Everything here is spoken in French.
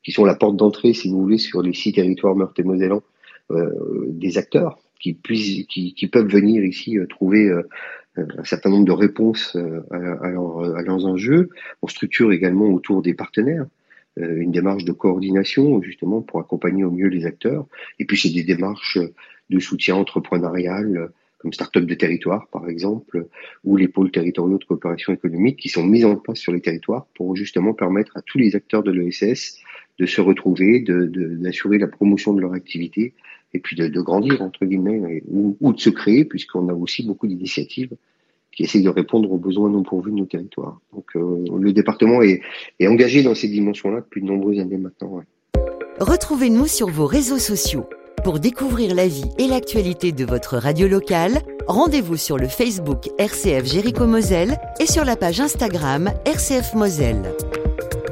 qui sont la porte d'entrée, si vous voulez, sur les 6 territoires meurthe-et-mosellans, des acteurs qui peuvent venir ici trouver un certain nombre de réponses à leurs enjeux. On structure également autour des partenaires une démarche de coordination justement pour accompagner au mieux les acteurs. Et puis c'est des démarches de soutien entrepreneurial comme Start-up de territoire par exemple, ou les pôles territoriaux de coopération économique qui sont mis en place sur les territoires pour justement permettre à tous les acteurs de l'ESS de se retrouver, d'assurer la promotion de leur activité et puis de grandir entre guillemets ou de se créer, puisqu'on a aussi beaucoup d'initiatives qui essayent de répondre aux besoins non pourvus de nos territoires. Donc le département est engagé dans ces dimensions-là depuis de nombreuses années maintenant. Ouais. Retrouvez-nous sur vos réseaux sociaux. Pour découvrir la vie et l'actualité de votre radio locale, rendez-vous sur le Facebook RCF Jéricho Moselle et sur la page Instagram RCF Moselle.